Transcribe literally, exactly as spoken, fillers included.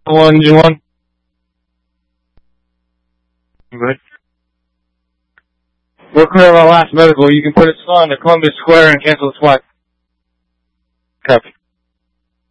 One, engine one. Good. We're clear of our last medical. You can put it on to Columbus Square and cancel the flight. Copy.